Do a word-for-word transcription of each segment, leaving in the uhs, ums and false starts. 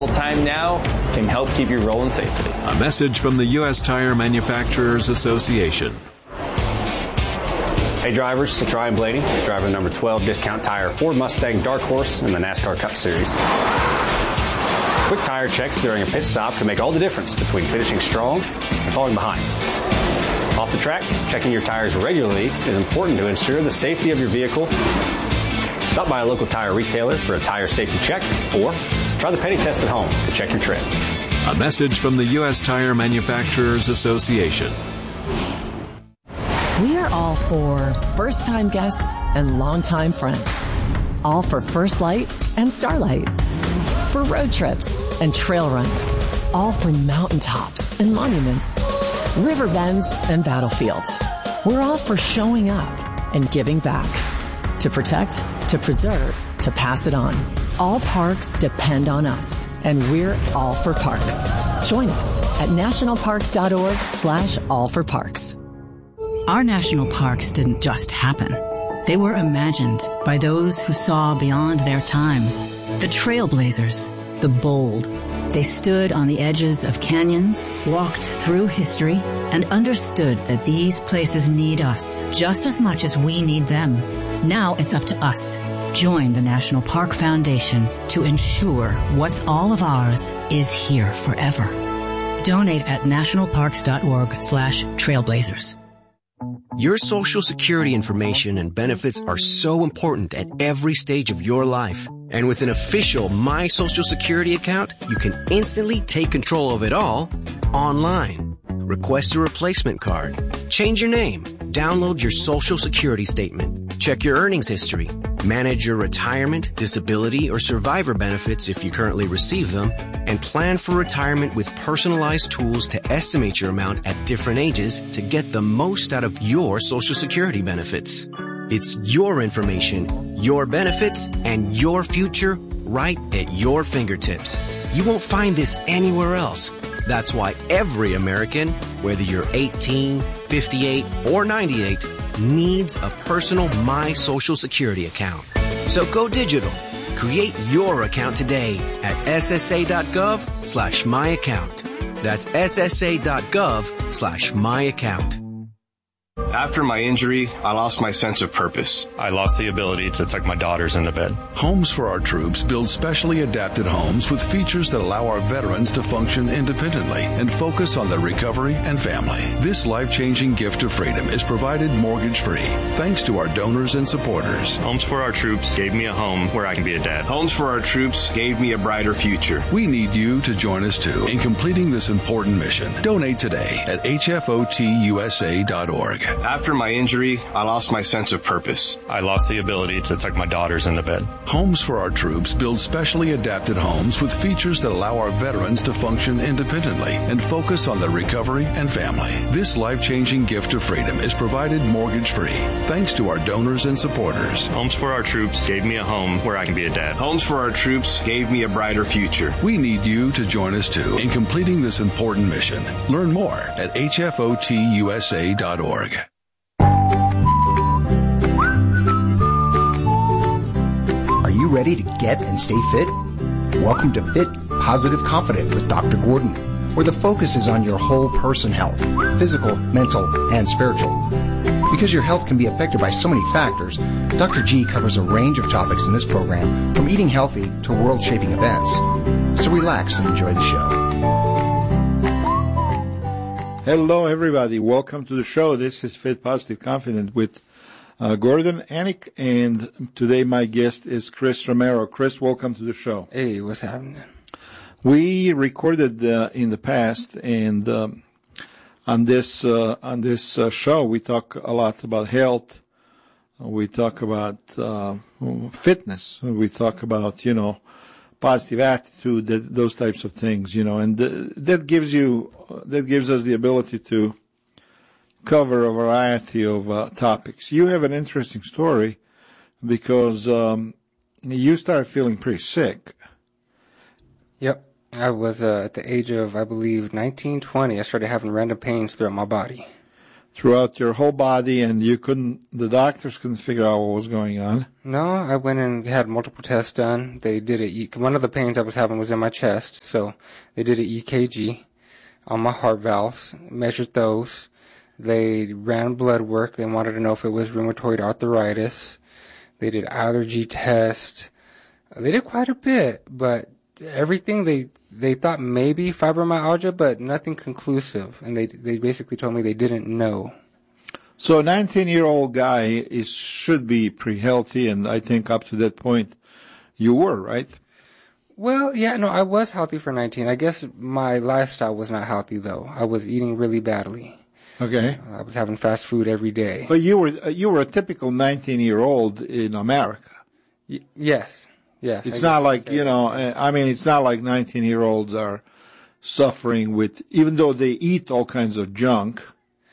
Time now can help keep you rolling safely. A message from the U S Tire Manufacturers Association. Hey drivers, it's Ryan Blaney, driver number twelve Discount Tire Ford Mustang Dark Horse in the NASCAR Cup Series. Quick tire checks during a pit stop can make all the difference between finishing strong and falling behind. Off the track, checking your tires regularly is important to ensure the safety of your vehicle. Stop by a local tire retailer for a tire safety check, or try the penny test at home to check your tread. A message from the U S Tire Manufacturers Association. We are all for first-time guests and longtime friends. All for First Light and Starlight. For road trips and trail runs. All for mountaintops and monuments. River bends and battlefields. We're all for showing up and giving back. To protect, to preserve, to pass it on. All parks depend on us, and we're all for parks. Join us at nationalparks.org slash all for parks. Our national parks didn't just happen. They were imagined by those who saw beyond their time. The trailblazers, the bold. They stood on the edges of canyons, walked through history, and understood that these places need us just as much as we need them. Now it's up to us. Join the National Park Foundation to ensure what's all of ours is here forever. Donate at nationalparks.org slash trailblazers. Your Social Security information and benefits are so important at every stage of your life. And with an official My Social Security account, you can instantly take control of it all online. Request a replacement card. Change your name. Download your Social Security statement. Check your earnings history. Manage your retirement, disability, or survivor benefits if you currently receive them. And plan for retirement with personalized tools to estimate your amount at different ages to get the most out of your Social Security benefits. It's your information, your benefits, and your future right at your fingertips. You won't find this anywhere else. That's why every American, whether you're eighteen, fifty-eight, or ninety-eight, needs a personal My Social Security account. So go digital. Create your account today at ssa.gov slash my account. That's ssa.gov slash my account. After my injury, I lost my sense of purpose. I lost the ability to tuck my daughters into bed. Homes for Our Troops builds specially adapted homes with features that allow our veterans to function independently and focus on their recovery and family. This life-changing gift of freedom is provided mortgage-free thanks to our donors and supporters. Homes for Our Troops gave me a home where I can be a dad. Homes for Our Troops gave me a brighter future. We need you to join us too in completing this important mission. Donate today at h f o t u s a dot org. After my injury, I lost my sense of purpose. I lost the ability to tuck my daughters into bed. Homes for Our Troops builds specially adapted homes with features that allow our veterans to function independently and focus on their recovery and family. This life-changing gift of freedom is provided mortgage-free thanks to our donors and supporters. Homes for Our Troops gave me a home where I can be a dad. Homes for Our Troops gave me a brighter future. We need you to join us too in completing this important mission. Learn more at h f o t u s a dot org. Are you ready to get and stay fit? Welcome to Fit, Positive, Confident with Doctor Gordon, where the focus is on your whole person health, physical, mental, and spiritual. Because your health can be affected by so many factors, Doctor G covers a range of topics in this program, from eating healthy to world-shaping events. So relax and enjoy the show. Hello, everybody. Welcome to the show. This is Fit, Positive, Confident with Uh, Gordon Anik, and today my guest is Chris Romero. Chris, welcome to the show. Hey, what's happening? We recorded uh, in the past, and um, on this uh, on this uh, show we talk a lot about health. We talk about uh, fitness. We talk about you know positive attitude, that, those types of things. You know, and th- that gives you that gives us the ability to cover a variety of uh, topics. You have an interesting story because um, you started feeling pretty sick. Yep. I was uh, at the age of, I believe, nineteen, twenty. I started having random pains throughout my body. throughout your whole body, and you couldn't, the doctors couldn't figure out what was going on. No, I went and had multiple tests done. They did a E- one of the pains I was having was in my chest, so they did an E K G on my heart valves, measured those. They ran blood work. They wanted to know if it was rheumatoid arthritis. They did allergy test. They did quite a bit, but everything they they thought maybe fibromyalgia, but nothing conclusive. And they they basically told me they didn't know. So a nineteen-year-old guy is should be pretty healthy, and I think up to that point you were, right? Well, yeah, no, I was healthy for nineteen. I guess my lifestyle was not healthy, though. I was eating really badly. Okay. I was having fast food every day. But you were you were a typical nineteen-year-old in America. Y- yes, yes. It's I not like, you know, I mean, it's not like nineteen-year-olds are suffering with, even though they eat all kinds of junk,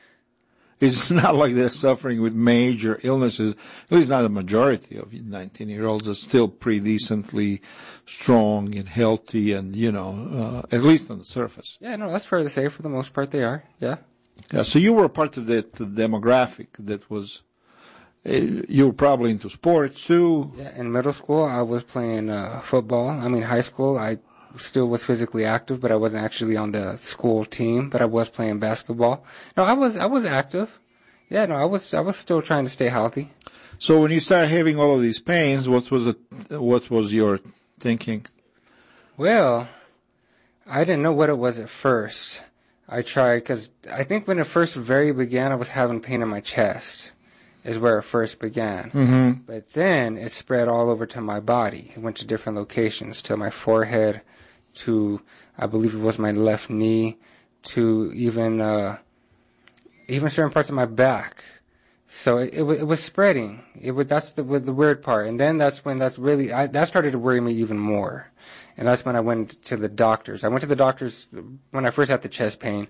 it's not like they're suffering with major illnesses. At least not the majority of nineteen-year-olds are still pretty decently strong and healthy and, you know, uh, at least on the surface. Yeah, no, that's fair to say. For the most part, they are, yeah. Yeah, so you were a part of that demographic that was, uh, you were probably into sports too. Yeah, in middle school, I was playing uh, football. I mean, high school, I still was physically active, but I wasn't actually on the school team, but I was playing basketball. No, I was, I was active. Yeah, no, I was, I was still trying to stay healthy. So when you started having all of these pains, what was it, what was your thinking? Well, I didn't know what it was at first. I tried, because I think when it first very began, I was having pain in my chest, is where it first began. Mm-hmm. But then it spread all over to my body. It went to different locations, to my forehead, to, I believe it was my left knee, to even, uh, even certain parts of my back. So it, it, it was spreading. It was, that's the, the weird part. And then that's when that's really, I, that started to worry me even more. And that's when I went to the doctors. I went to the doctors when I first had the chest pain.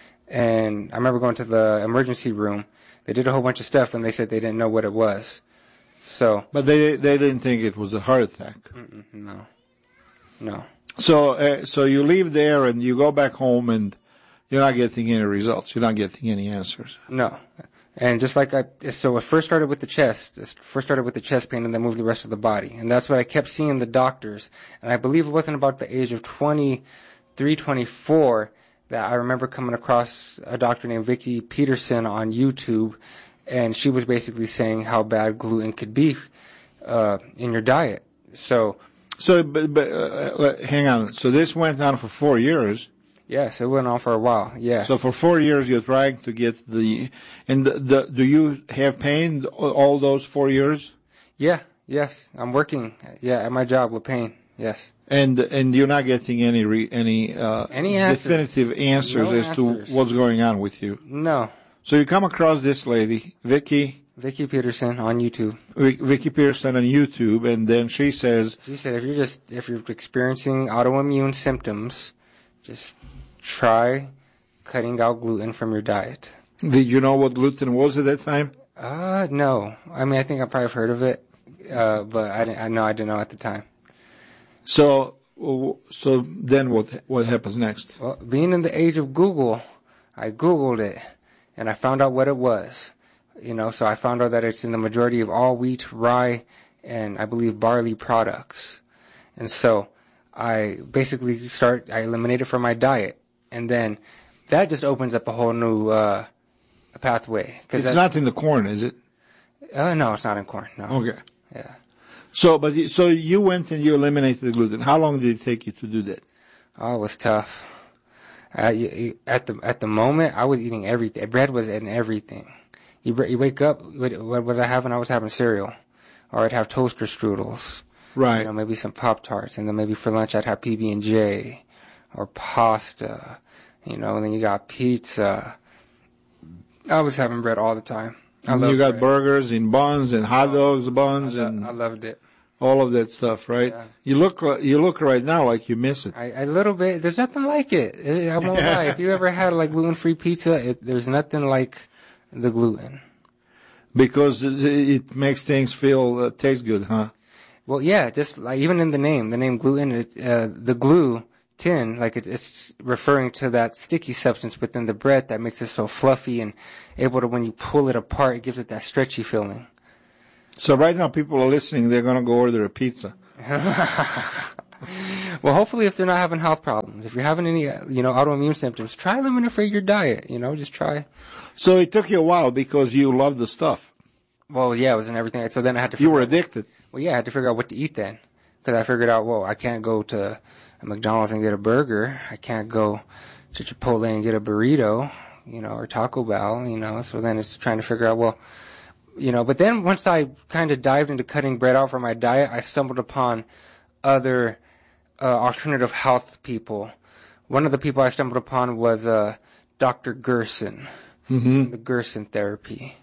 And I remember going to the emergency room. They did a whole bunch of stuff, and they said they didn't know what it was. So. But they they didn't think it was a heart attack. Mm-mm, no. No. So uh, so you leave there and you go back home and you're not getting any results. You're not getting any answers. No. And just like I, so it first started with the chest, it first started with the chest pain and then moved the rest of the body. And that's what I kept seeing the doctors. And I believe it wasn't about the age of twenty-three, twenty-four that I remember coming across a doctor named Vicki Peterson on YouTube. And she was basically saying how bad gluten could be, uh, in your diet. So. So, but, but uh, hang on. So this went on for four years. Yes, it went on for a while, yes. So for four years you're trying to get the, and the, the, do you have pain all those four years? Yeah, yes. I'm working, yeah, at my job with pain, yes. And, and you're not getting any, re, any, uh, any answers. definitive answers No as answers. to what's going on with you? No. So you come across this lady, Vicki. Vicki Peterson on YouTube. Vicki Peterson on YouTube, and then she says. She said if you're just, if you're experiencing autoimmune symptoms, just try cutting out gluten from your diet. Did you know what gluten was at that time? Uh, no. I mean, I think I probably have heard of it, uh, but I didn't, I know I didn't know at the time. So, so then what, what happens next? Well, being in the age of Google, I Googled it, and I found out what it was. You know, so I found out that it's in the majority of all wheat, rye, and I believe barley products. And so I basically start, I eliminate it from my diet. And then that just opens up a whole new uh, pathway. It's that, not in the corn, is it? Uh, no, it's not in corn, no. Okay. Yeah. So, but so you went and you eliminated the gluten. How long did it take you to do that? Oh, it was tough. Uh, you, at the at the moment, I was eating everything. Bread was in everything. You, you wake up, what, what was I having? I was having cereal. Or I'd have toaster strudels. Right. You know, maybe some Pop-Tarts. And then maybe for lunch I'd have P B and J. Or pasta. You know, and then you got pizza. I was having bread all the time. I and you got bread. burgers and buns and hot dogs buns I lo- and I loved it. All of that stuff, right? Yeah. You look you look right now like you miss it. I, a little bit. There's nothing like it. I won't lie. If you ever had like gluten-free pizza, it, there's nothing like the gluten. Because it, it makes things feel uh, taste good, huh? Well, yeah. Just like even in the name, the name gluten, it, uh, the glue tin, like it, it's referring to that sticky substance within the bread that makes it so fluffy and able to, when you pull it apart, it gives it that stretchy feeling. So right now people are listening, they're going to go order a pizza. Well, hopefully if they're not having health problems, if you're having any, you know, autoimmune symptoms, try limiting for your diet, you know, just try. So it took you a while because you loved the stuff. Well, yeah, it was in everything. So then I had to You were out, addicted. Well, yeah, I had to figure out what to eat then. Because I figured out, well, I can't go to a McDonald's and get a burger. I can't go to Chipotle and get a burrito, you know, or Taco Bell, you know. So then it's trying to figure out, well, you know. But then once I kind of dived into cutting bread out from my diet, I stumbled upon other uh, alternative health people. One of the people I stumbled upon was uh, Doctor Gerson, mm-hmm. the Gerson therapy.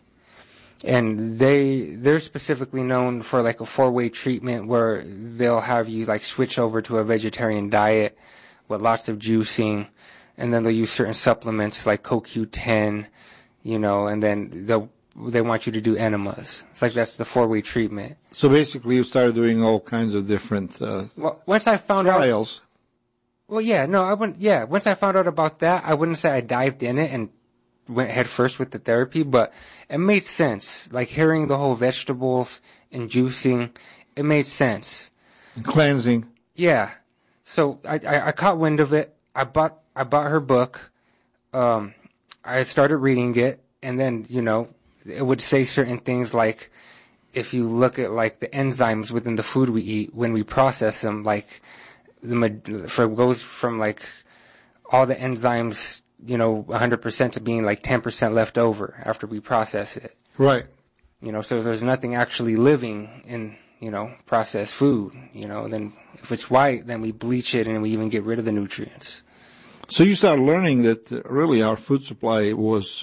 And they, they're specifically known for like a four-way treatment where they'll have you like switch over to a vegetarian diet with lots of juicing, and then they'll use certain supplements like C O Q ten, you know, and then they'll, they want you to do enemas. It's like that's the four-way treatment. So basically you started doing all kinds of different, uh, well, once I found trials. out. Well, yeah, no, I wouldn't, yeah, once I found out about that, I wouldn't say I dived in it and went head first with the therapy, but it made sense. Like hearing the whole vegetables and juicing, it made sense. And cleansing. Yeah. So I, I, I caught wind of it. I bought, I bought her book. Um, I started reading it, and then, you know, it would say certain things like, if you look at like the enzymes within the food we eat, when we process them, like the, for goes from like all the enzymes, you know, one hundred percent to being like ten percent left over after we process it. Right. You know, so there's nothing actually living in, you know, processed food, you know, and then if it's white, then we bleach it and we even get rid of the nutrients. So you started learning that uh, really our food supply was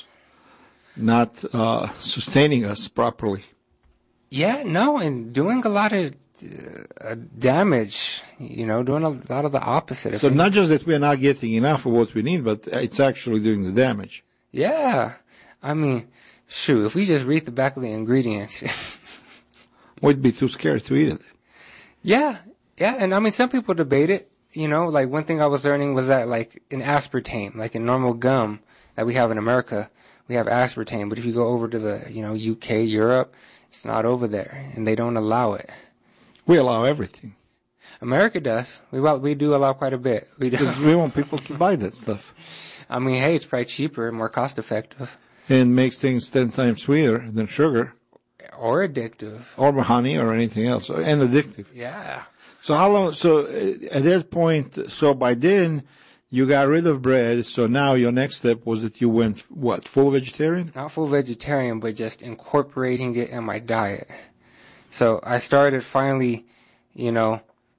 not uh, sustaining us properly. Yeah, no, and doing a lot of uh, damage, you know, doing a lot of the opposite. So not just that we're not getting enough of what we need, but it's actually doing the damage. Yeah. I mean, shoot, if we just read the back of the ingredients. We'd be too scared to eat it. Yeah. Yeah. And I mean, some people debate it. You know, like one thing I was learning was that like in aspartame, like in normal gum that we have in America, we have aspartame. But if you go over to the, you know, U K, Europe, it's not over there, and they don't allow it. We allow everything. America does. We we do allow quite a bit. We do. We want people to buy that stuff. I mean, hey, it's probably cheaper and more cost effective. And makes things ten times sweeter than sugar. Or addictive. Or honey or anything else. And addictive. Yeah. So how long, so at that point, so by then, you got rid of bread, so now your next step was that you went, what, full vegetarian? Not full vegetarian, but just incorporating it in my diet. So I started finally, you know,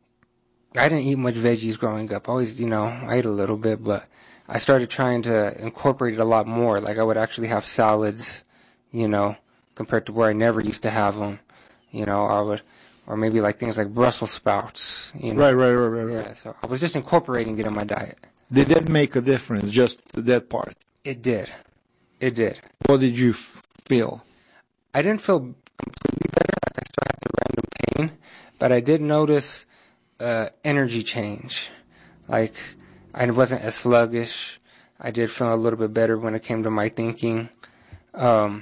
I didn't eat much veggies growing up. I always, you know, I ate a little bit, but I started trying to incorporate it a lot more. Like I would actually have salads, you know, compared to where I never used to have them. You know, I would, or maybe like things like Brussels sprouts. You know? Right, right, right, right, right. Yeah, so I was just incorporating it in my diet. Did that make a difference, just that part? It did. It did. What did you feel? I didn't feel completely better. Like I still had the random pain, but I did notice uh, energy change. Like I wasn't as sluggish. I did feel a little bit better when it came to my thinking. Um,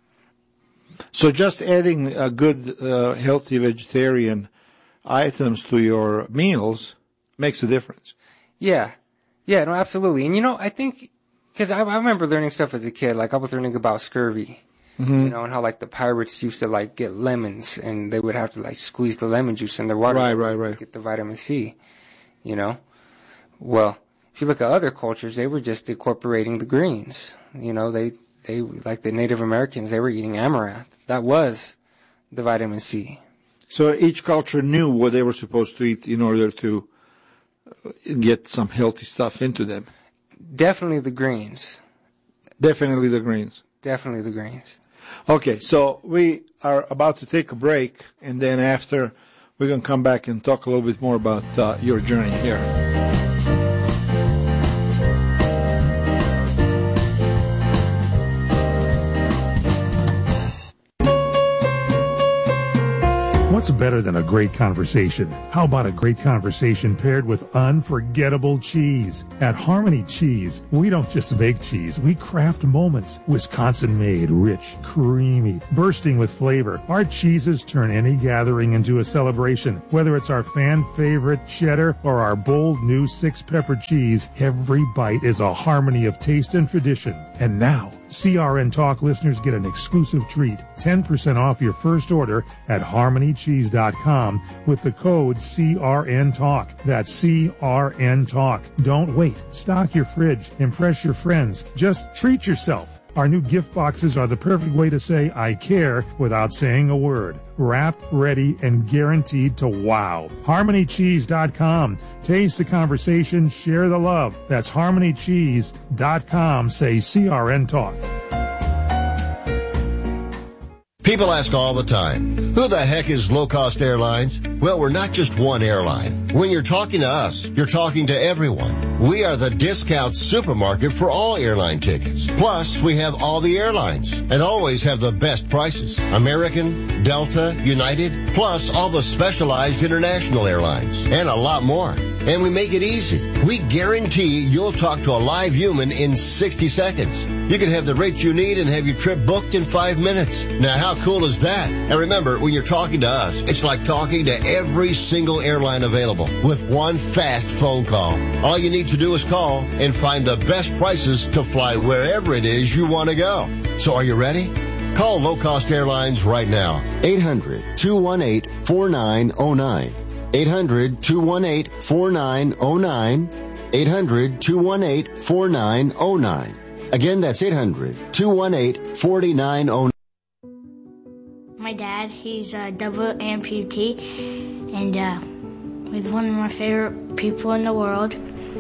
so just adding a good, uh, healthy vegetarian items to your meals makes a difference. Yeah. Yeah, no, absolutely. And, you know, I think, because I, I remember learning stuff as a kid. Like, I was learning about scurvy, mm-hmm. you know, and how, like, the pirates used to, like, get lemons, and they would have to, like, squeeze the lemon juice in their water. Right, right, right. To get the vitamin C, you know. Well, if you look at other cultures, they were just incorporating the greens. You know, they, they like the Native Americans, they were eating amaranth. That was the vitamin C. So each culture knew what they were supposed to eat in order to get some healthy stuff into them. Definitely the greens. Definitely the greens. Definitely the greens. Okay, so we are about to take a break, and then after, we're going to come back and talk a little bit more about uh, your journey here. What's What's better than a great conversation? How about a great conversation paired with unforgettable cheese? At Harmony Cheese, we don't just make cheese, we craft moments. Wisconsin-made, rich, creamy, bursting with flavor. Our cheeses turn any gathering into a celebration. Whether it's our fan-favorite cheddar or our bold new six-pepper cheese, every bite is a harmony of taste and tradition. And now, C R N Talk listeners get an exclusive treat, ten percent off your first order at harmony cheese dot com with the code C R N Talk. That's C R N Talk. Don't wait. Stock your fridge. Impress your friends. Just treat yourself. Our new gift boxes are the perfect way to say I care without saying a word. Wrapped, ready, and guaranteed to wow. harmony cheese dot com. Taste the conversation, share the love. That's harmony cheese dot com. Say C R N Talk. People ask all the time, who the heck is Low Cost Airlines? Well, we're not just one airline. When you're talking to us, you're talking to everyone. We are the discount supermarket for all airline tickets. Plus, we have all the airlines and always have the best prices. American, Delta, United, plus all the specialized international airlines and a lot more. And we make it easy. We guarantee you'll talk to a live human in sixty seconds. You can have the rates you need and have your trip booked in five minutes. Now, how cool is that? And remember, when you're talking to us, it's like talking to every single airline available with one fast phone call. All you need to do is call and find the best prices to fly wherever it is you want to go. So are you ready? Call Low Cost Airlines right now. eight hundred, two one eight, four nine zero nine. eight hundred, two one eight, four nine zero nine. eight hundred, two one eight, four nine zero nine. Again, that's eight hundred, two one eight, four nine zero nine. My dad, he's a double amputee, and uh, he's one of my favorite people in the world.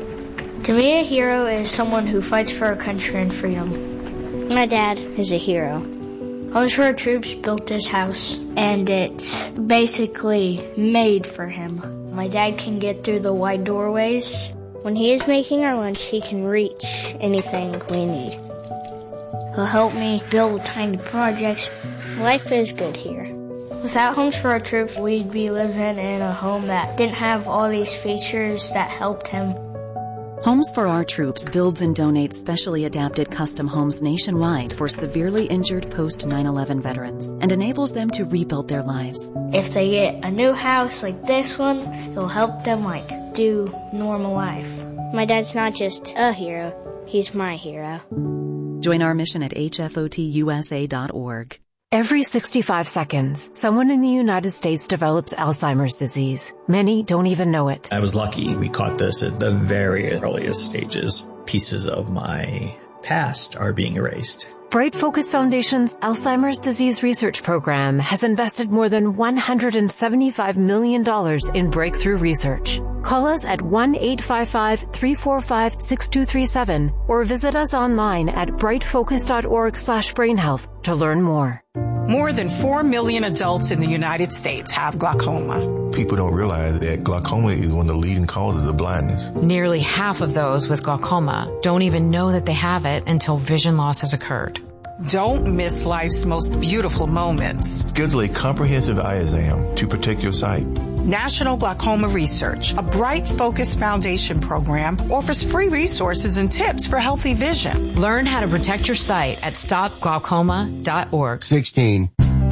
To me, a hero is someone who fights for our country and freedom. My dad is a hero. Homes for Our Troops built this house, and it's basically made for him. My dad can get through the wide doorways. When he is making our lunch, he can reach anything we need. He'll help me build tiny projects. Life is good here. Without Homes for Our Troops, we'd be living in a home that didn't have all these features that helped him. Homes for Our Troops builds and donates specially adapted custom homes nationwide for severely injured post nine eleven veterans and enables them to rebuild their lives. If they get a new house like this one, it'll help them like do normal life. My dad's not just a hero, he's my hero. Join our mission at H F O T U S A dot org. Every sixty-five seconds, someone in the United States develops Alzheimer's disease. Many don't even know it. I was lucky. We caught this at the very earliest stages. Pieces of my past are being erased. Bright Focus Foundation's Alzheimer's Disease Research Program has invested more than one hundred seventy-five million dollars in breakthrough research. Call us at one eight five five, three four five, six two three seven or visit us online at bright focus dot org slash brain health to learn more. More than four million adults in the United States have glaucoma. People don't realize that glaucoma is one of the leading causes of blindness. Nearly half of those with glaucoma don't even know that they have it until vision loss has occurred. Don't miss life's most beautiful moments. Schedule a comprehensive eye exam to protect your sight. National Glaucoma Research, a Bright Focus Foundation program, offers free resources and tips for healthy vision. Learn how to protect your sight at stop glaucoma dot org. sixteen.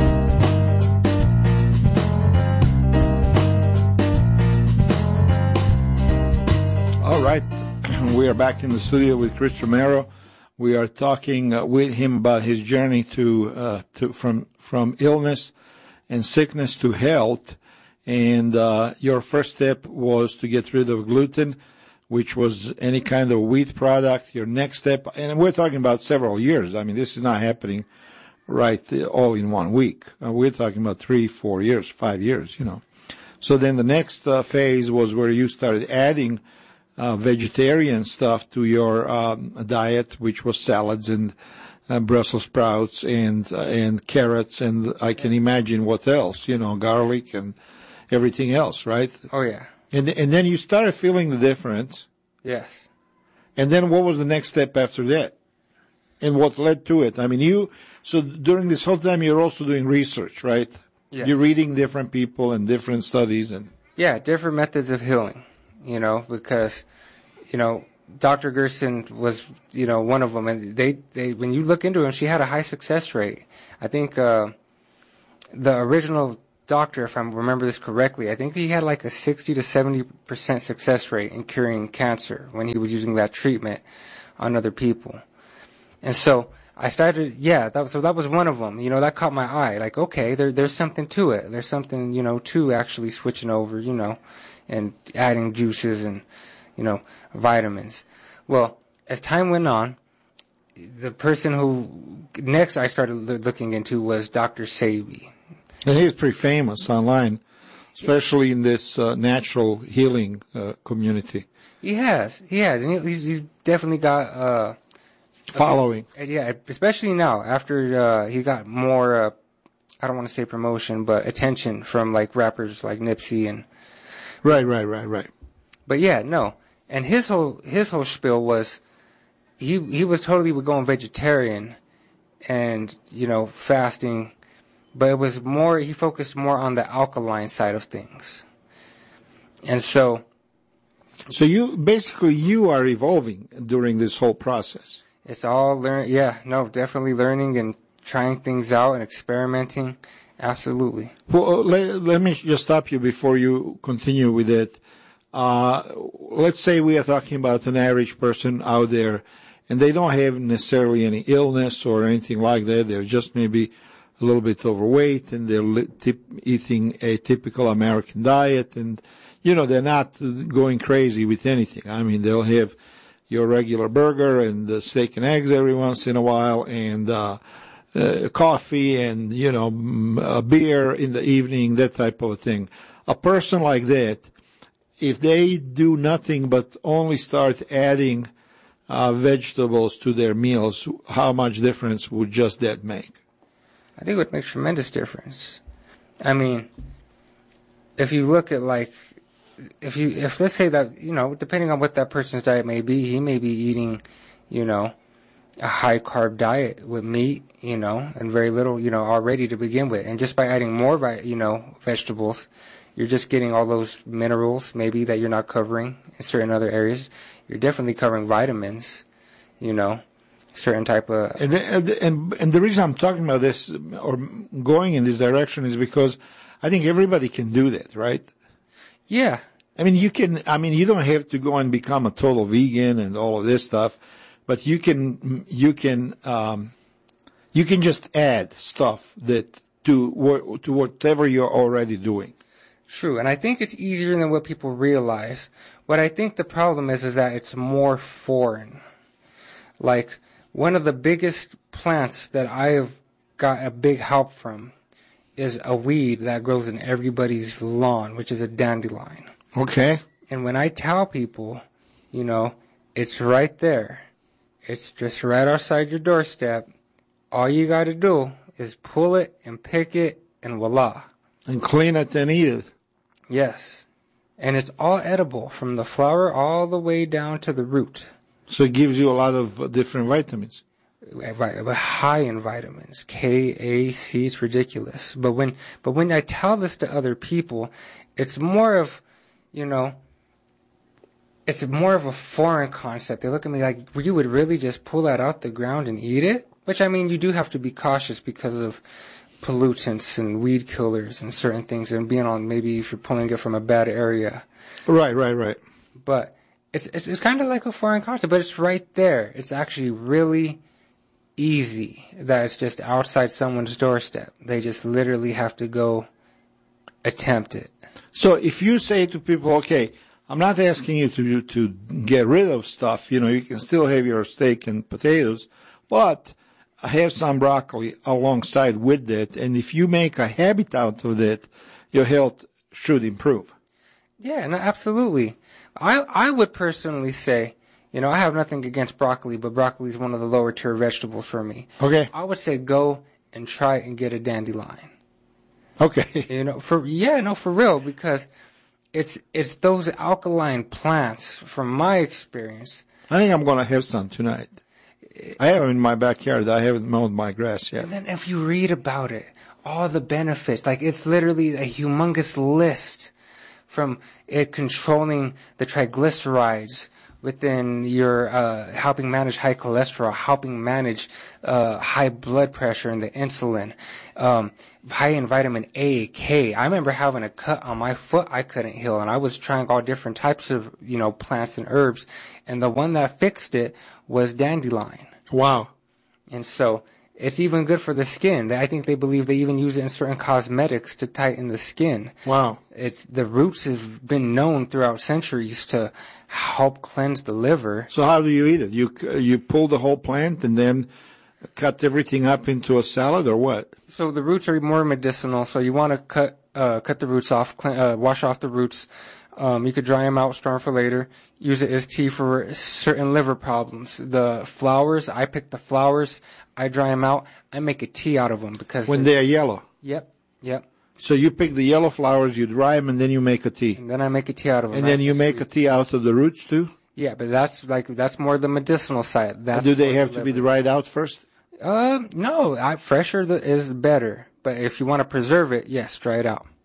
All right. We are back in the studio with Chris Romero. We are talking uh, with him about his journey to, uh, to, from, from illness and sickness to health. And, uh, your first step was to get rid of gluten, which was any kind of wheat product. Your next step, and we're talking about several years. I mean, this is not happening right uh, all in one week. Uh, we're talking about three, four years, five years, you know. So then the next uh, phase was where you started adding uh, vegetarian stuff to your um, diet, which was salads and uh, Brussels sprouts and uh, and carrots and I can imagine what else, you know, garlic and everything else, right? Oh, yeah. And and then you started feeling the difference. Yes. And then what was the next step after that? And what led to it? I mean, you, so during this whole time you're also doing research, right? Yes. You're reading different people and different studies and. Yeah, different methods of healing, you know, because, you know, Doctor Gerson was, you know, one of them. And they, they, when you look into him, she had a high success rate. I think, uh, the original doctor, if I remember this correctly, I think he had like a sixty to seventy percent success rate in curing cancer when he was using that treatment on other people. And so I started, yeah, that, so that was one of them. You know, that caught my eye. Like, okay, there, there's something to it. There's something, you know, to actually switching over, you know, and adding juices and, you know, vitamins. Well, as time went on, the person who next I started looking into was Doctor Sebi. And he's pretty famous online, especially in this uh, natural healing uh, community. He has, he has, and he's, he's definitely got uh, following. A, yeah, especially now after uh, he got more. Uh, I don't want to say promotion, but attention from like rappers like Nipsey and. Right, right, right, right. But yeah, no, and his whole his whole spiel was, he he was totally going vegetarian, and you know fasting. But it was more, he focused more on the alkaline side of things. And so. So you, basically you are evolving during this whole process. It's all learn, yeah, no, definitely learning and trying things out and experimenting. Absolutely. Well, let, let me just stop you before you continue with it. Uh, let's say we are talking about an average person out there and they don't have necessarily any illness or anything like that. They're just maybe a little bit overweight, and they're li- tip, eating a typical American diet, and, you know, they're not going crazy with anything. I mean, they'll have your regular burger and uh, steak and eggs every once in a while, and uh, uh coffee and, you know, a beer in the evening, that type of thing. A person like that, if they do nothing but only start adding uh vegetables to their meals, how much difference would just that make? I think it would make tremendous difference. I mean, if you look at like, if you, if let's say that, you know, depending on what that person's diet may be, he may be eating, you know, a high carb diet with meat, you know, and very little, you know, already to begin with. And just by adding more, you know, vegetables, you're just getting all those minerals maybe that you're not covering in certain other areas. You're definitely covering vitamins, you know. Certain type of and, the, and and the reason I'm talking about this or going in this direction is because I think everybody can do that, right? Yeah. I mean, you can. I mean, you don't have to go and become a total vegan and all of this stuff, but you can. You can. Um, you can just add stuff that to to whatever you're already doing. True, and I think it's easier than what people realize. What I think the problem is is that it's more foreign, like. One of the biggest plants that I have got a big help from is a weed that grows in everybody's lawn, which is a dandelion. Okay. And when I tell people, you know, it's right there. It's just right outside your doorstep. All you got to do is pull it and pick it and voila. And clean it and eat it. Yes. And it's all edible from the flower all the way down to the root. So it gives you a lot of different vitamins. Right, but high in vitamins. K, A, C, it's ridiculous. But when, but when I tell this to other people, it's more of, you know, it's more of a foreign concept. They look at me like, you would really just pull that out the ground and eat it? Which, I mean, you do have to be cautious because of pollutants and weed killers and certain things and being on, maybe if you're pulling it from a bad area. Right, right, right. But It's, it's it's kind of like a foreign concept, but it's right there. It's actually really easy that it's just outside someone's doorstep. They just literally have to go attempt it. So if you say to people, okay, I'm not asking you to to get rid of stuff. You know, you can still have your steak and potatoes, but have some broccoli alongside with that. And if you make a habit out of that, your health should improve. Yeah, no, absolutely. I I would personally say, you know, I have nothing against broccoli, but broccoli is one of the lower tier vegetables for me. Okay. I would say go and try and get a dandelion. Okay. You know, for yeah, no, for real, because it's it's those alkaline plants. From my experience, I think I'm gonna have some tonight. I have them in my backyard. I haven't mowed my grass yet. And then if you read about it, all the benefits. Like, it's literally a humongous list, from it controlling the triglycerides within your, uh, helping manage high cholesterol, helping manage, uh, high blood pressure and the insulin, um, high in vitamin A, K. I remember having a cut on my foot I couldn't heal, and I was trying all different types of, you know, plants and herbs, and the one that fixed it was dandelion. Wow. And so, it's even good for the skin. I think they believe they even use it in certain cosmetics to tighten the skin. Wow. It's, the roots have been known throughout centuries to help cleanse the liver. So how do you eat it? You, you pull the whole plant and then cut everything up into a salad, or what? So the roots are more medicinal, so you want to cut, uh, cut the roots off, clean, uh, wash off the roots. Um, you could dry them out, store them for later. Use it as tea for certain liver problems. The flowers, I pick the flowers, I dry them out, I make a tea out of them because when they are yellow. Yep, yep. So you pick the yellow flowers, you dry them, and then you make a tea. And then I make a tea out of them. And then you make a tea out of the roots too. Yeah, but that's like that's more the medicinal side. That's do they have to be dried out first? Uh, no, I, fresher the, is better. But if you want to preserve it, yes, dry it out.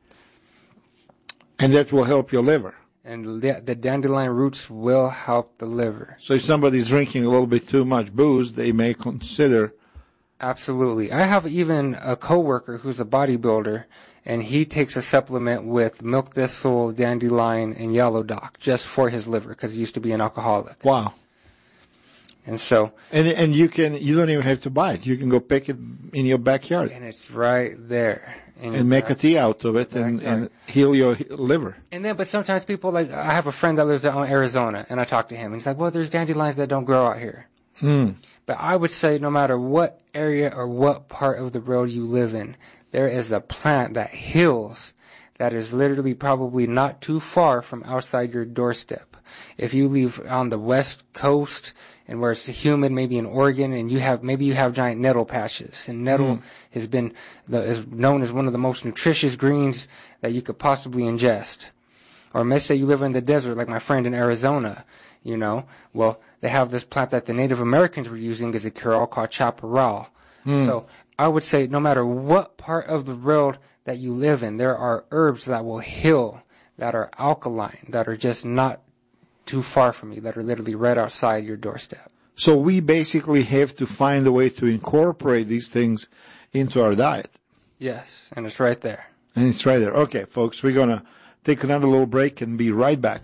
And that will help your liver. And the, the dandelion roots will help the liver. So if somebody's drinking a little bit too much booze, they may consider. Absolutely. I have even a coworker who's a bodybuilder, and he takes a supplement with milk thistle, dandelion, and yellow dock just for his liver because he used to be an alcoholic. Wow. And so, and and you can you don't even have to buy it. You can go pick it in your backyard, and it's right there. And make a tea out of it and, and heal your liver. And then, but sometimes people like I have a friend that lives out in Arizona, and I talk to him. And he's like, "Well, there's dandelions that don't grow out here." Hmm. But I would say, no matter what area or what part of the world you live in, there is a plant that heals that is literally probably not too far from outside your doorstep. If you live on the West Coast and where it's humid, maybe in Oregon, and you have maybe you have giant nettle patches, and nettle mm. has been the, is known as one of the most nutritious greens that you could possibly ingest. Or let's say you live in the desert, like my friend in Arizona, you know. Well, they have this plant that the Native Americans were using as a cure-all called chaparral. Mm. So I would say, no matter what part of the world that you live in, there are herbs that will heal, that are alkaline, that are just not too far from you, that are literally right outside your doorstep. So we basically have to find a way to incorporate these things into our diet. Yes, and it's right there. And it's right there. Okay, folks, we're going to take another little break and be right back.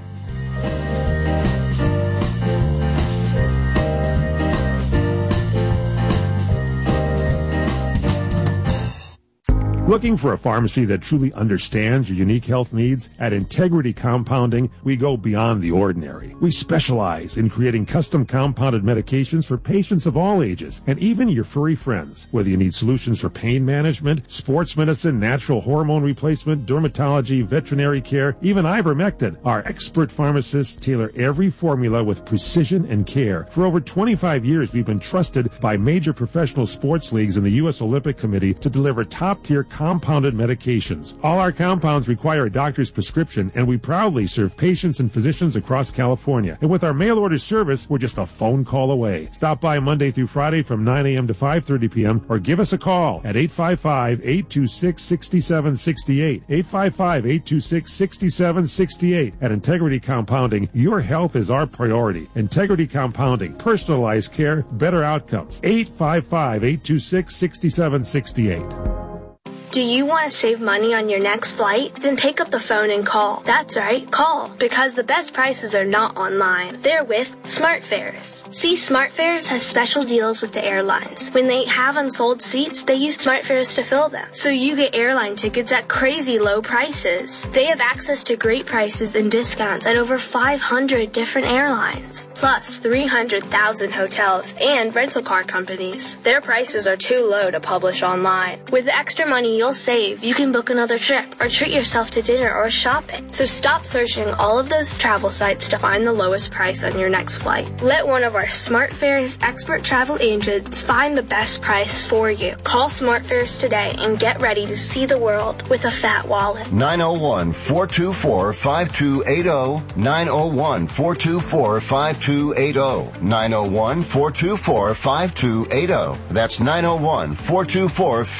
Looking for a pharmacy that truly understands your unique health needs? At Integrity Compounding, we go beyond the ordinary. We specialize in creating custom compounded medications for patients of all ages, and even your furry friends. Whether you need solutions for pain management, sports medicine, natural hormone replacement, dermatology, veterinary care, even ivermectin, our expert pharmacists tailor every formula with precision and care. For over twenty-five years, we've been trusted by major professional sports leagues and the U S Olympic Committee to deliver top-tier compounded medications. All our compounds require a doctor's prescription, and we proudly serve patients and physicians across California. And with our mail order service, we're just a phone call away. Stop by Monday through Friday from nine a.m. to five thirty p.m. or give us a call at eight five five, eight two six, six seven six eight. eight five five, eight two six, six seven six eight. At Integrity Compounding, your health is our priority. Integrity Compounding, personalized care, better outcomes. eight five five, eight two six, six seven six eight. Do you want to save money on your next flight? Then pick up the phone and call. That's right, call. Because the best prices are not online. They're with SmartFares. See, SmartFares has special deals with the airlines. When they have unsold seats, they use SmartFares to fill them. So you get airline tickets at crazy low prices. They have access to great prices and discounts at over five hundred different airlines. Plus three hundred thousand hotels and rental car companies. Their prices are too low to publish online. With the extra money you'll save, you can book another trip or treat yourself to dinner or shopping. So stop searching all of those travel sites to find the lowest price on your next flight. Let one of our SmartFares expert travel agents find the best price for you. Call SmartFares today and get ready to see the world with a fat wallet. nine oh one, four two four, five two eight oh. nine oh one, four two four, five two eight oh. nine oh one, four two four, five two eight oh. That's nine oh one, four two four, five two eight oh.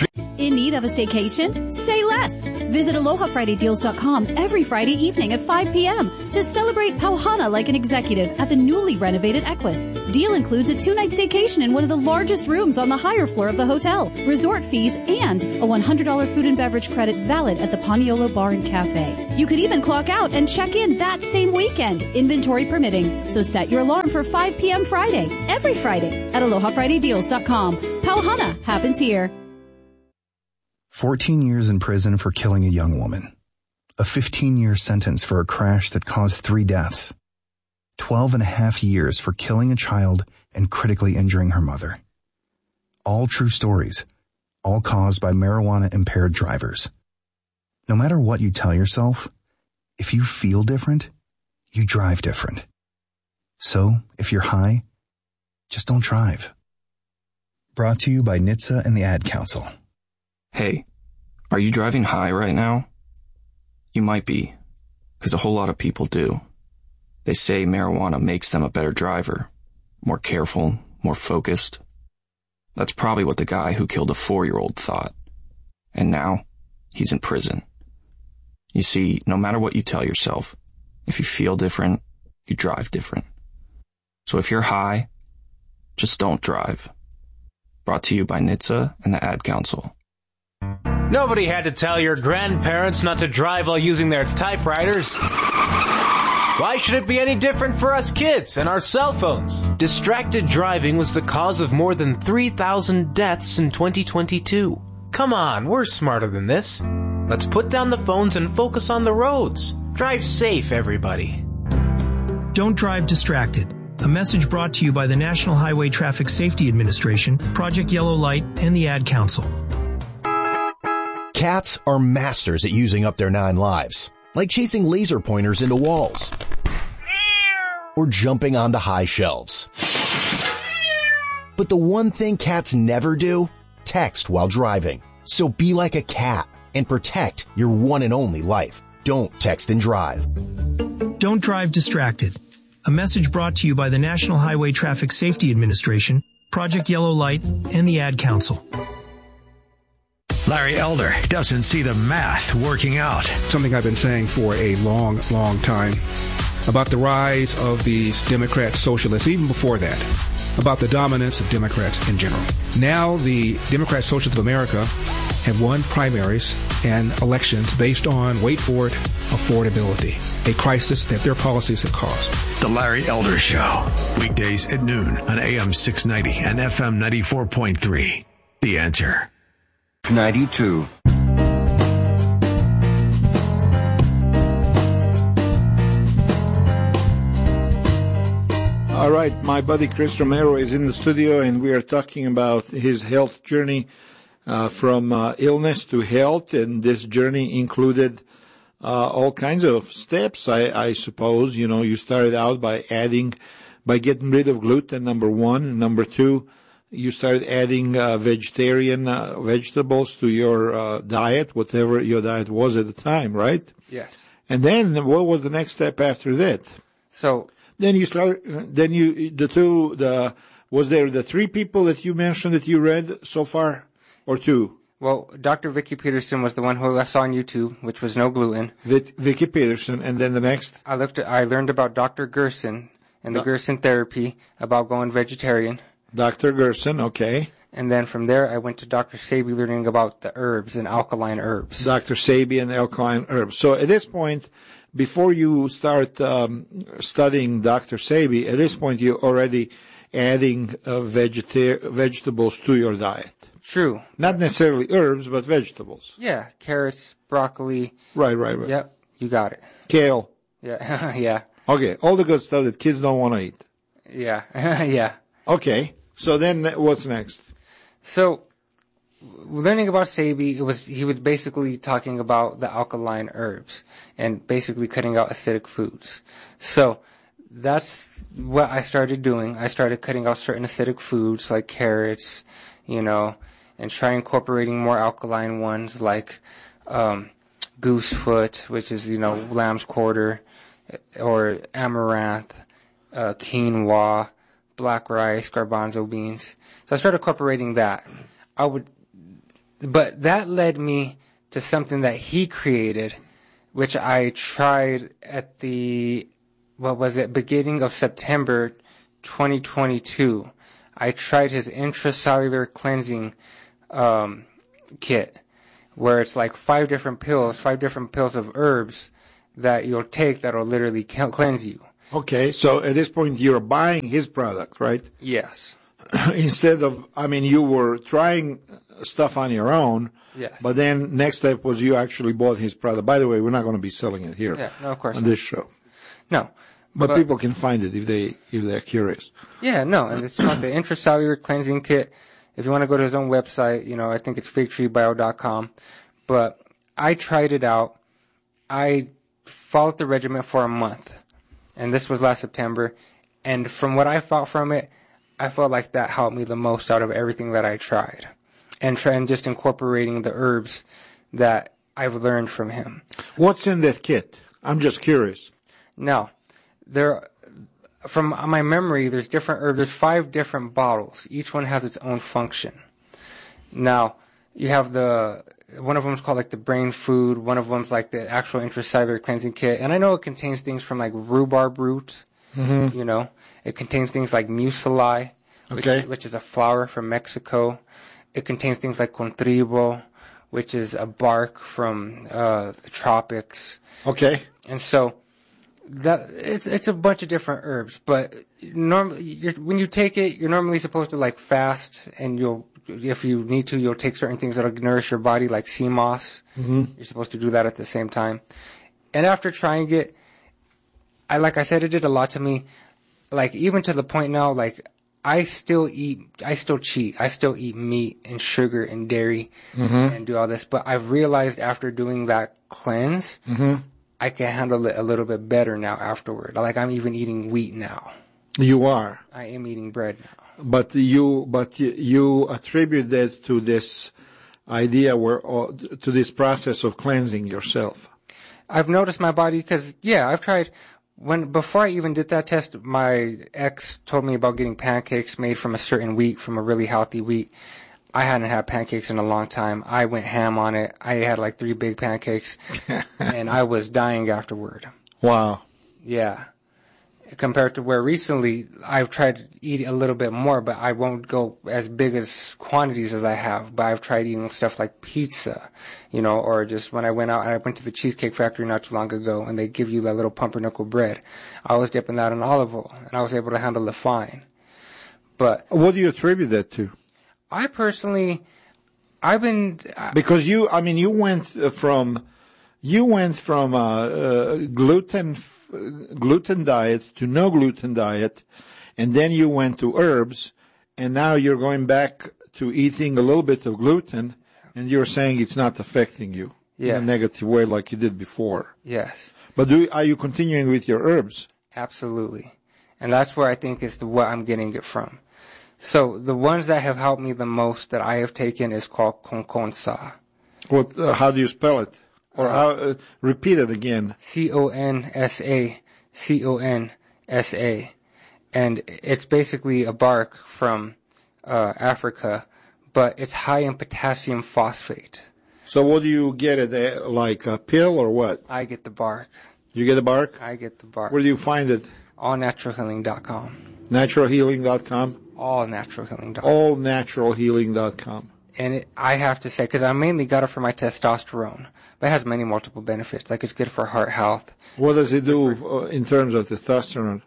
In need of a staycation? Say less. Visit aloha friday deals dot com every Friday evening at five p.m. to celebrate Pauhana like an executive at the newly renovated Equus. Deal includes a two-night staycation in one of the largest rooms on the higher floor of the hotel, resort fees, and a one hundred dollars food and beverage credit valid at the Paniolo Bar and Cafe. You could even clock out and check in that same weekend, inventory permitting. So set your alarm for five p.m. Friday, every Friday at aloha friday deals dot com. Pauhana happens here. fourteen years in prison for killing a young woman. A fifteen-year sentence for a crash that caused three deaths. twelve and a half years for killing a child and critically injuring her mother. All true stories, all caused by marijuana-impaired drivers. No matter what you tell yourself, if you feel different, you drive different. So, if you're high, just don't drive. Brought to you by N H T S A and the Ad Council. Hey, are you driving high right now? You might be, because a whole lot of people do. They say marijuana makes them a better driver, more careful, more focused. That's probably what the guy who killed a four-year-old thought. And now, he's in prison. You see, no matter what you tell yourself, if you feel different, you drive different. So if you're high, just don't drive. Brought to you by N H T S A and the Ad Council. Nobody had to tell your grandparents not to drive while using their typewriters. Why should it be any different for us kids and our cell phones? Distracted driving was the cause of more than three thousand deaths in twenty twenty-two. Come on, we're smarter than this. Let's put down the phones and focus on the roads. Drive safe, everybody. Don't drive distracted. A message brought to you by the National Highway Traffic Safety Administration, Project Yellow Light, and the Ad Council. Cats are masters at using up their nine lives, like chasing laser pointers into walls or jumping onto high shelves. But the one thing cats never do, text while driving. So be like a cat and protect your one and only life. Don't text and drive. Don't drive distracted. A message brought to you by the National Highway Traffic Safety Administration, Project Yellow Light, and the Ad Council. Larry Elder doesn't see the math working out. Something I've been saying for a long, long time about the rise of these Democrat socialists, even before that, about the dominance of Democrats in general. Now the Democrat Socialists of America have won primaries and elections based on, wait for it, affordability, a crisis that their policies have caused. The Larry Elder Show, weekdays at noon on A M six ninety and F M ninety-four point three. The Answer. ninety-two. All right, my buddy Chris Romero is in the studio, and we are talking about his health journey uh, from uh, illness to health, and this journey included uh, all kinds of steps, I, I suppose. You know, you started out by adding, by getting rid of gluten, number one. Number two, you started adding uh, vegetarian uh, vegetables to your uh, diet, whatever your diet was at the time, right? Yes. And then what was the next step after that? So then you start. Then you the two the was there the three people that you mentioned that you read so far, or two? Well, Doctor Vicky Peterson was the one who I saw on YouTube, which was no gluten. Vic, Vicky Peterson, and then the next. I looked. At, I learned about Doctor Gerson and the no. Gerson therapy, about going vegetarian. Doctor Gerson, okay. And then from there, I went to Doctor Sebi, learning about the herbs and alkaline herbs. Doctor Sebi and alkaline herbs. So at this point, before you start um, studying Doctor Sebi, at this point you're already adding uh, vegeta- vegetables to your diet. True. Not necessarily herbs, but vegetables. Yeah, carrots, broccoli. Right, right, right. Yep, you got it. Kale. Yeah, yeah. Okay, all the good stuff that kids don't want to eat. Yeah, yeah. Okay, so then what's next? So, learning about Sebi, it was he was basically talking about the alkaline herbs and basically cutting out acidic foods. So, that's what I started doing. I started cutting out certain acidic foods like carrots, you know, and try incorporating more alkaline ones like um, goosefoot, which is, you know, lamb's quarter, or amaranth, uh, quinoa, black rice, garbanzo beans. So I started incorporating that. I would but that led me to something that he created, which I tried at the, what was it, beginning of September twenty twenty-two. I tried his intracellular cleansing um, kit, where it's like five different pills, five different pills of herbs that you'll take that'll literally cleanse you. Okay, so at this point you're buying his product, right? Yes. Instead of, I mean, you were trying stuff on your own, yes. But then next step was you actually bought his product. By the way, we're not going to be selling it here yeah, no, of course on not. this show. No. But, but people can find it if they if they're curious. Yeah, no, and it's called the intracellular cleansing kit. If you want to go to his own website, you know, I think it's fig tree bio dot com. But I tried it out. I followed the regimen for a month, and this was last September. And from what I felt from it, I felt like that helped me the most out of everything that I tried, and try and just incorporating the herbs that I've learned from him. What's in that kit? I'm just curious. No. There, from my memory, there's different herbs. There's five different bottles. Each one has its own function. Now, you have the, one of them's called like the brain food. One of them's like the actual intracellular cleansing kit. And I know it contains things from like rhubarb root. Mm-hmm. You know, it contains things like mucilage, which, okay. which is a flower from Mexico. It contains things like contribo, which is a bark from uh, the tropics. Okay. And so, That it's it's a bunch of different herbs, but normally you're, when you take it, you're normally supposed to like fast, and you'll, if you need to, you'll take certain things that'll nourish your body, like sea moss. Mm-hmm. You're supposed to do that at the same time. And after trying it, I like I said, it did a lot to me. Like even to the point now, like I still eat, I still cheat, I still eat meat and sugar and dairy mm-hmm. and do all this. But I've realized after doing that cleanse. Mm-hmm. I can handle it a little bit better now afterward. Like I'm even eating wheat now. You are. I am eating bread now. But you, but you attribute that to this idea where, to this process of cleansing yourself. I've noticed my body because, yeah, I've tried. When before I even did that test, my ex told me about getting pancakes made from a certain wheat, from a really healthy wheat. I hadn't had pancakes in a long time. I went ham on it. I had like three big pancakes, and I was dying afterward. Wow. Yeah. Compared to where recently I've tried to eat a little bit more, but I won't go as big as quantities as I have. But I've tried eating stuff like pizza, you know, or just when I went out, I went to the Cheesecake Factory not too long ago, and they give you that little pumpernickel bread. I was dipping that in olive oil, and I was able to handle it fine. But what do you attribute that to? I personally, I've been uh, because you. I mean, you went from you went from uh, uh, gluten gluten diet to no gluten diet, and then you went to herbs, and now you're going back to eating a little bit of gluten, and you're saying it's not affecting you yes. in a negative way like you did before. Yes. But do are you continuing with your herbs? Absolutely, and that's where I think is the what I'm getting it from. So the ones that have helped me the most that I have taken is called Conconsa. What? Uh, how do you spell it? Or how? Uh, repeat it again. C O N S A, C O N S A, and it's basically a bark from uh, Africa, but it's high in potassium phosphate. So what do you get it? Uh, like a pill or what? I get the bark. You get the bark? I get the bark. Where do you find it? all natural healing dot com. natural healing dot com? all natural healing dot com. all natural healing dot com. And it, I have to say, because I mainly got it for my testosterone, but it has many multiple benefits. Like it's good for heart health. What does it do uh, in terms of testosterone?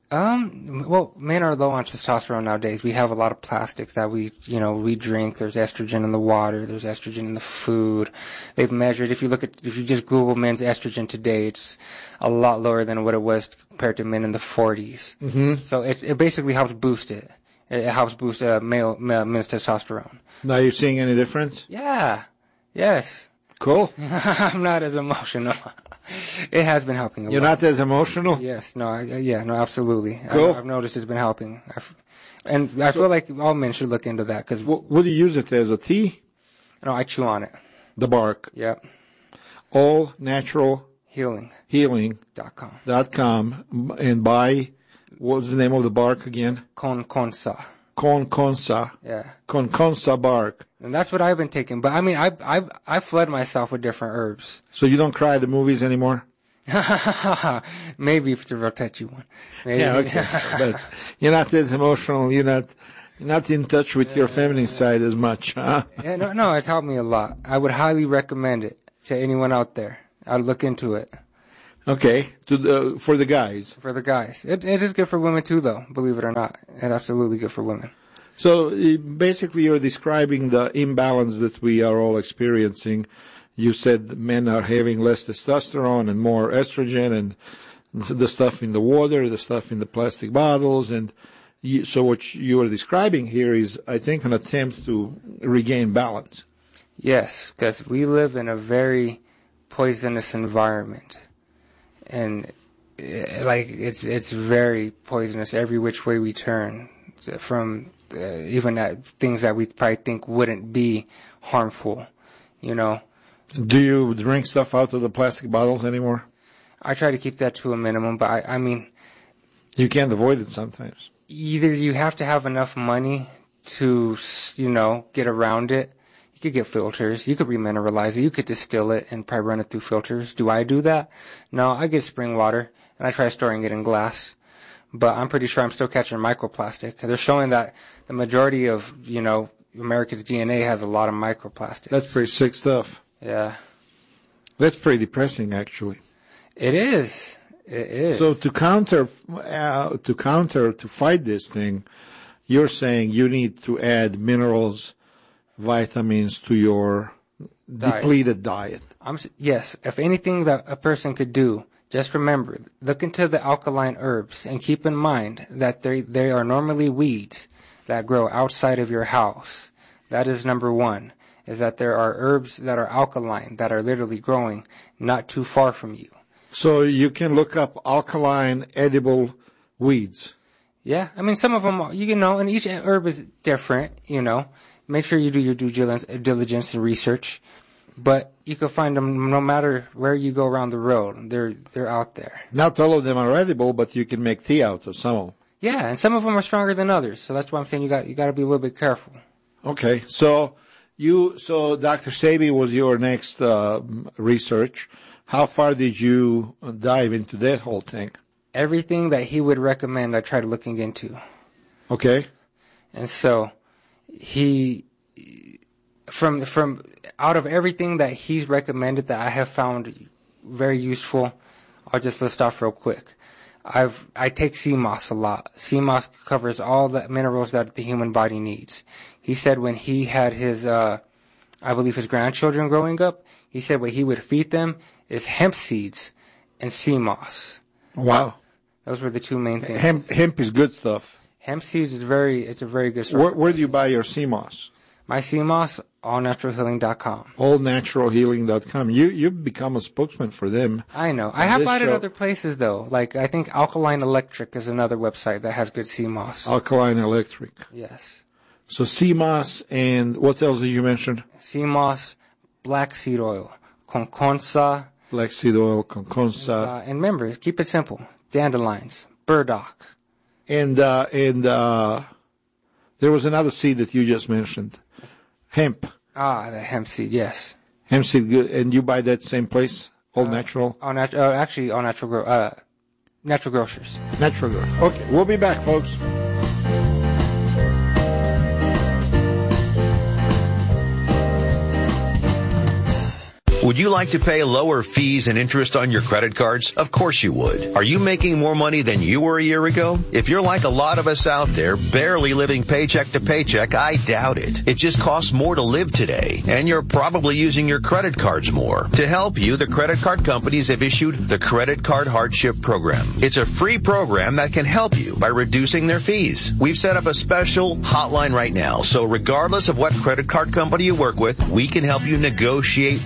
Um, well, men are low on testosterone nowadays. We have a lot of plastics that we, you know, we drink. There's estrogen in the water. There's estrogen in the food. They've measured, if you look at, if you just Google men's estrogen today, it's a lot lower than what it was compared to men in the forties. Mm-hmm. So it's, it basically helps boost it. It helps boost uh, male, male men's testosterone. Now you're seeing any difference? Yeah. Yes. Cool. I'm not as emotional. It has been helping a You're lot. not as emotional? Yes. No. I, yeah. No. Absolutely. Cool. I, I've noticed it's been helping, I've, and I feel like all men should look into that because. What, what do you use it as? A tea? No, I chew on it. The bark. Yep. All natural healing. Healing. Dot com. Dot com and buy. What was the name of the bark again? Conconsa. Conconsa. Yeah. Conconsa bark. And that's what I've been taking. But I mean, I've, I've, I've flooded myself with different herbs. So you don't cry at the movies anymore? Maybe if it's a real touchy one. Maybe. Yeah, okay. But you're not as emotional. You're not, you're not in touch with your feminine side as much, huh? Yeah, no, no, it's helped me a lot. I would highly recommend it to anyone out there. I'd look into it. Okay, to the, for the guys. For the guys. It, it is good for women too, though, believe it or not. It's absolutely good for women. So uh, basically you're describing the imbalance that we are all experiencing. You said men are having less testosterone and more estrogen, and the stuff in the water, the stuff in the plastic bottles. And you, so what you are describing here is, I think, an attempt to regain balance. Yes, because we live in a very poisonous environment. And uh, like it's it's very poisonous every which way we turn, from uh, even at things that we probably think wouldn't be harmful, you know. Do you drink stuff out of the plastic bottles anymore? I try to keep that to a minimum, but I, I mean, you can't avoid it sometimes. Either you have to have enough money to, you know, get around it. You could get filters. You could remineralize it. You could distill it and probably run it through filters. Do I do that? No, I get spring water, and I try storing it in glass. But I'm pretty sure I'm still catching microplastic. They're showing that the majority of, you know, America's D N A has a lot of microplastics. That's pretty sick stuff. Yeah. That's pretty depressing, actually. It is. It is. So to counter, uh, to counter, to fight this thing, you're saying you need to add minerals, vitamins to your diet. Depleted diet. I'm, yes. If anything that a person could do, just remember, look into the alkaline herbs and keep in mind that they, they are normally weeds that grow outside of your house. That is number one, is that there are herbs that are alkaline that are literally growing not too far from you. So you can look up alkaline edible weeds. Yeah. I mean, some of them, you know, and each herb is different, you know. Make sure you do your due diligence and research. But you can find them no matter where you go around the road. They're they're out there. Not all of them are edible, but you can make tea out of some of them. Yeah, and some of them are stronger than others. So that's why I'm saying you got you got to be a little bit careful. Okay, so you so Doctor Sebi was your next uh, research. How far did you dive into that whole thing? Everything that he would recommend, I tried looking into. Okay, and so he from from. Out of everything that he's recommended that I have found very useful, I'll just list off real quick. I've, I take sea moss a lot. Sea moss covers all the minerals that the human body needs. He said when he had his, uh, I believe his grandchildren growing up, he said what he would feed them is hemp seeds and sea moss. Wow. Those were the two main things. Hemp, hemp is good stuff. Hemp seeds is very, it's a very good source. Where, where do you buy your sea moss? My sea moss, all natural healing dot com. all natural healing dot com. You, you've become a spokesman for them. I know. I have bought it other places, though. Like, I think Alkaline Electric is another website that has good sea moss. Alkaline Electric. Yes. So sea moss and what else did you mention? Sea moss, black seed oil, conconsa. Black seed oil, conconsa. And remember, keep it simple. Dandelions, burdock. And, uh, and, uh, there was another seed that you just mentioned. Hemp. Ah, the hemp seed, yes. Hemp seed, good. And you buy that same place? All uh, natural? All nat- uh, actually, all natural, gro- uh, natural grocers. Natural grocers. Okay, we'll be back, folks. Would you like to pay lower fees and interest on your credit cards? Of course you would. Are you making more money than you were a year ago? If you're like a lot of us out there, barely living paycheck to paycheck, I doubt it. It just costs more to live today, and you're probably using your credit cards more. To help you, the credit card companies have issued the Credit Card Hardship Program. It's a free program that can help you by reducing their fees. We've set up a special hotline right now, so regardless of what credit card company you work with, we can help you negotiate through the hardship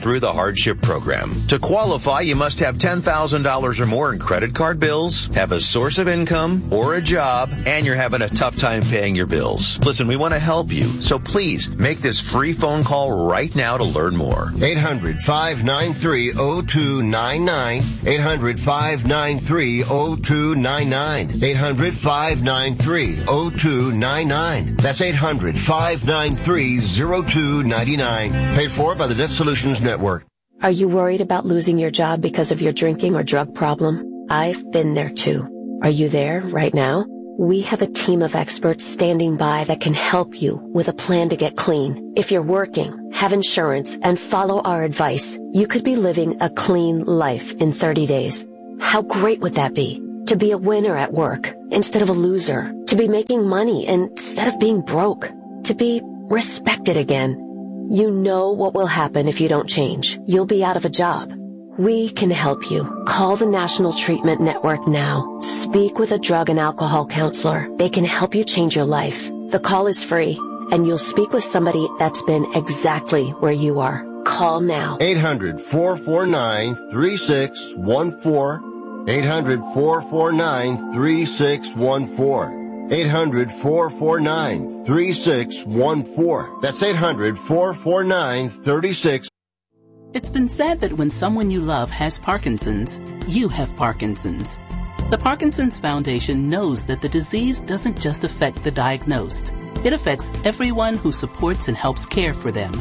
hardship program. To qualify, you must have ten thousand dollars or more in credit card bills, have a source of income or a job, and you're having a tough time paying your bills. Listen, we want to help you, so please make this free phone call right now to learn more. eight hundred, five nine three, oh two nine nine. eight hundred, five nine three, oh two nine nine. eight hundred, five nine three, oh two nine nine. That's eight hundred, five nine three, oh two nine nine. Paid for by the Debt Solutions Network. Are you worried about losing your job because of your drinking or drug problem? I've been there too. Are you there right now? We have a team of experts standing by that can help you with a plan to get clean. If you're working, have insurance, and follow our advice, you could be living a clean life in thirty days. How great would that be? To be a winner at work instead of a loser. To be making money instead of being broke. To be respected again. You know what will happen if you don't change. You'll be out of a job. We can help you. Call the National Treatment Network now. Speak with a drug and alcohol counselor. They can help you change your life. The call is free, and you'll speak with somebody that's been exactly where you are. Call now. eight hundred, four four nine, three six one four. eight hundred, four four nine, three six one four. eight hundred, four four nine, three six one four. That's eight hundred, four four nine, three six. It's been said that when someone you love has Parkinson's, you have Parkinson's. The Parkinson's Foundation knows that the disease doesn't just affect the diagnosed. It affects everyone who supports and helps care for them.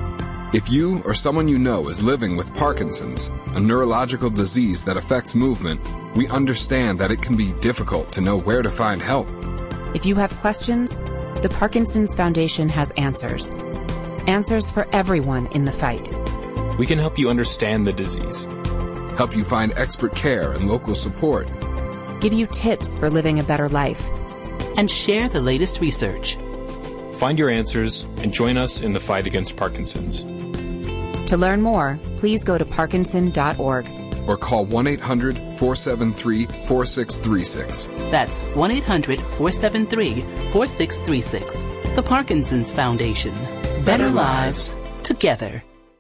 If you or someone you know is living with Parkinson's, a neurological disease that affects movement, we understand that it can be difficult to know where to find help. If you have questions, the Parkinson's Foundation has answers. Answers for everyone in the fight. We can help you understand the disease, help you find expert care and local support, give you tips for living a better life, and share the latest research. Find your answers and join us in the fight against Parkinson's. To learn more, please go to parkinson dot org or call one eight hundred, four seven three, four six three six. That's one eight hundred, four seven three, four six three six. The Parkinson's Foundation. Better lives together.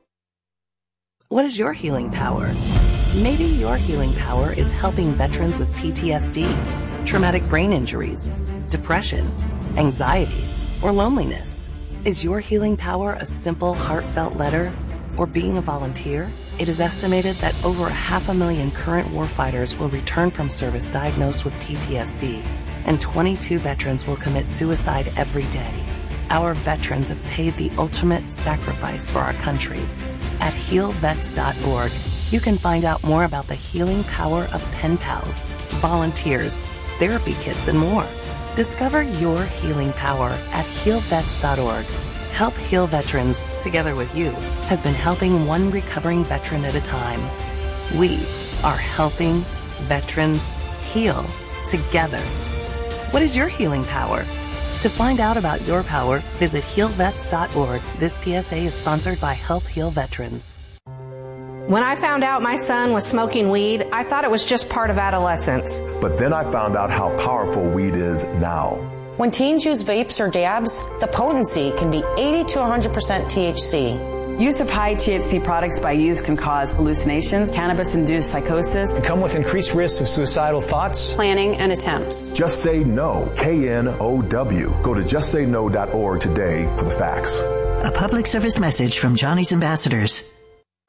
What is your healing power? Maybe your healing power is helping veterans with P T S D, traumatic brain injuries, depression, anxiety, or loneliness. Is your healing power a simple, heartfelt letter or being a volunteer? It is estimated that over a half a million current warfighters will return from service diagnosed with P T S D, and twenty-two veterans will commit suicide every day. Our veterans have paid the ultimate sacrifice for our country. At heal vets dot org, you can find out more about the healing power of pen pals, volunteers, therapy kits, and more. Discover your healing power at heal vets dot org. Help Heal Veterans, together with you, has been helping one recovering veteran at a time. We are helping veterans heal together. What is your healing power? To find out about your power, visit heal vets dot org. This P S A is sponsored by Help Heal Veterans. When I found out my son was smoking weed, I thought it was just part of adolescence. But then I found out how powerful weed is now. When teens use vapes or dabs, the potency can be eighty to one hundred percent T H C. Use of high T H C products by youth can cause hallucinations, cannabis-induced psychosis, and come with increased risks of suicidal thoughts, planning, and attempts. Just Say No, K N O W. Go to just say no dot org today for the facts. A public service message from Johnny's Ambassadors.